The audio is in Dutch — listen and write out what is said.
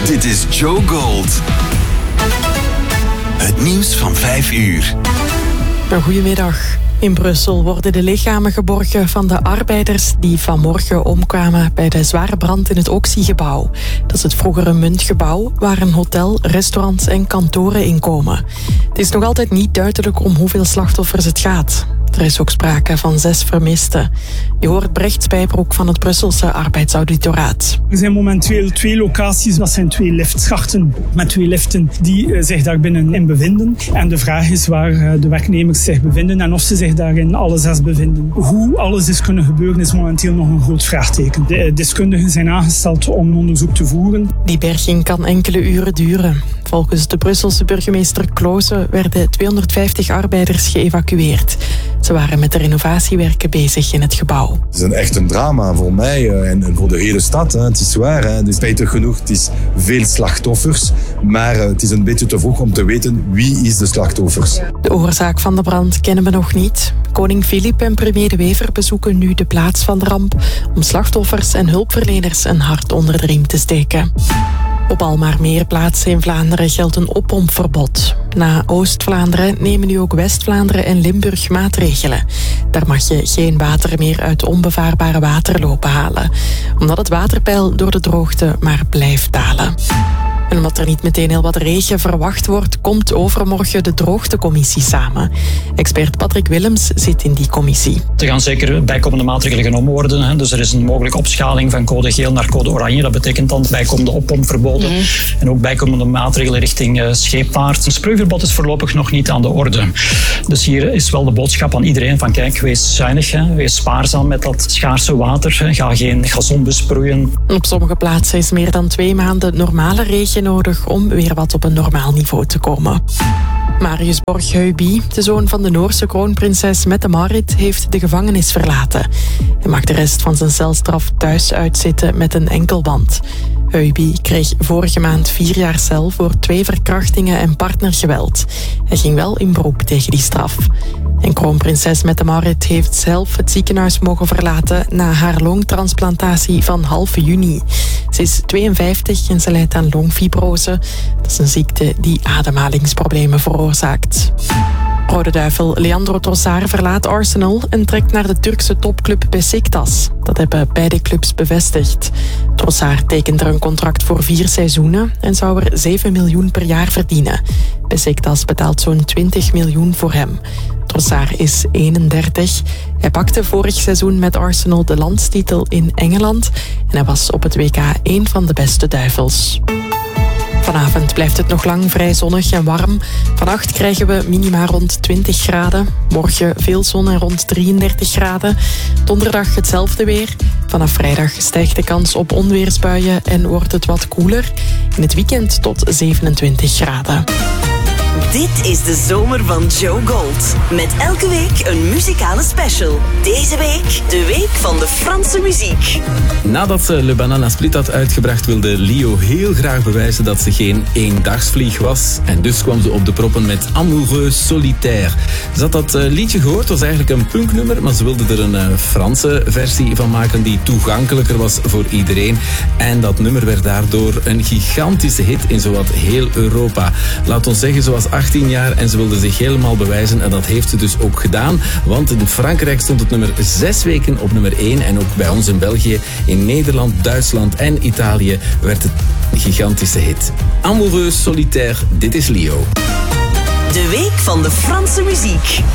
Dit is Joe Gold. Het nieuws van 5 uur. Goedemiddag. In Brussel worden de lichamen geborgen van de arbeiders die vanmorgen omkwamen bij de zware brand in het Oxy-gebouw. Dat is het vroegere muntgebouw waar een hotel, restaurants en kantoren in komen. Het is nog altijd niet duidelijk om hoeveel slachtoffers het gaat. Er is ook sprake van 6 vermisten. Je hoort Brecht Spijbroek van het Brusselse Arbeidsauditoraat. Er zijn momenteel 2 locaties, dat zijn 2 liftschachten met 2 liften die zich daar binnenin bevinden. En de vraag is waar de werknemers zich bevinden en of ze zich daarin alle 6 bevinden. Hoe alles is kunnen gebeuren is momenteel nog een groot vraagteken. De deskundigen zijn aangesteld om een onderzoek te voeren. Die berging kan enkele uren duren. Volgens de Brusselse burgemeester Kloose werden 250 arbeiders geëvacueerd. Ze waren met de renovatiewerken bezig in het gebouw. Het is echt een drama voor mij en voor de hele stad. Het is waar. Het is spijtig genoeg, het is veel slachtoffers. Maar het is een beetje te vroeg om te weten wie is de slachtoffers. De oorzaak van de brand kennen we nog niet. Koning Filip en premier De Wever bezoeken nu de plaats van de ramp om slachtoffers en hulpverleners een hart onder de riem te steken. Op al maar meer plaatsen in Vlaanderen geldt een oppompverbod. Na Oost-Vlaanderen nemen nu ook West-Vlaanderen en Limburg maatregelen. Daar mag je geen water meer uit onbevaarbare waterlopen halen, omdat het waterpeil door de droogte maar blijft dalen. En omdat er niet meteen heel wat regen verwacht wordt, komt overmorgen de droogtecommissie samen. Expert Patrick Willems zit in die commissie. Er gaan zeker bijkomende maatregelen genomen worden. Dus er is een mogelijke opschaling van code geel naar code oranje. Dat betekent dan bijkomende oppompverboden en ook bijkomende maatregelen richting scheepvaart. Een sproeiverbod is voorlopig nog niet aan de orde. Dus hier is wel de boodschap aan iedereen van kijk, wees zuinig, wees spaarzaam met dat schaarse water. Ga geen gazon besproeien. Op sommige plaatsen is meer dan 2 maanden normale regen nodig om weer wat op een normaal niveau te komen. Marius Borg-Heuby, de zoon van de Noorse kroonprinses Mette-Marit, heeft de gevangenis verlaten. Hij mag de rest van zijn celstraf thuis uitzitten met een enkelband. Heuby kreeg vorige maand 4 jaar cel voor 2 verkrachtingen en partnergeweld. Hij ging wel in beroep tegen die straf. En kroonprinses Mette-Marit heeft zelf het ziekenhuis mogen verlaten na haar longtransplantatie van half juni. Ze is 52 en ze lijdt aan longfibrose. Dat is een ziekte die ademhalingsproblemen veroorzaakt. Rode Duivel Leandro Trossard verlaat Arsenal en trekt naar de Turkse topclub Beşiktaş. Dat hebben beide clubs bevestigd. Trossard tekent er een contract voor 4 seizoenen en zou er 7 miljoen per jaar verdienen. Beşiktaş betaalt zo'n 20 miljoen voor hem. Trossard is 31. Hij pakte vorig seizoen met Arsenal de landstitel in Engeland en hij was op het WK een van de beste duivels. Vanavond blijft het nog lang vrij zonnig en warm. Vannacht krijgen we minima rond 20 graden. Morgen veel zon en rond 33 graden. Donderdag hetzelfde weer. Vanaf vrijdag stijgt de kans op onweersbuien en wordt het wat koeler. In het weekend tot 27 graden. Dit is de zomer van Joe Gold. Met elke week een muzikale special. Deze week de week van de Franse muziek. Nadat ze Le Banana Split had uitgebracht, wilde Lio heel graag bewijzen dat ze geen eendagsvlieg was. En dus kwam ze op de proppen met Amoureux Solitaire. Ze had dat liedje gehoord, was eigenlijk een punknummer, maar ze wilde er een Franse versie van maken die toegankelijker was voor iedereen. En dat nummer werd daardoor een gigantische hit in zowat heel Europa. Laat ons zeggen, ze was 18 jaar en ze wilde zich helemaal bewijzen en dat heeft ze dus ook gedaan. Want in Frankrijk stond het nummer 6 weken op nummer 1 en ook bij ons in België, in Nederland, Duitsland en Italië werd het een gigantische hit. Amoureux Solitaire, dit is Lio. De week van de Franse muziek.